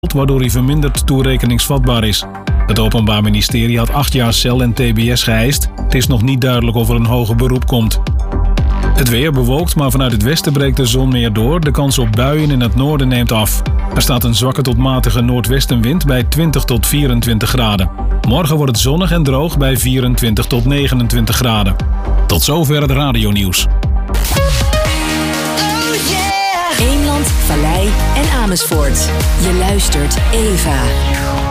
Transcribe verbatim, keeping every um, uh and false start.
waardoor hij verminderd toerekeningsvatbaar is. Het Openbaar Ministerie had acht jaar cel en T B S geëist. Het is nog niet duidelijk of er een hoger beroep komt. Het weer bewolkt, maar vanuit het westen breekt de zon meer door. De kans op buien in het noorden neemt af. Er staat een zwakke tot matige noordwestenwind bij twintig tot vierentwintig graden. Morgen wordt het zonnig en droog bij vierentwintig tot negenentwintig graden. Tot zover het radionieuws. Eemland, Vallei en Amersfoort. Je luistert Eva.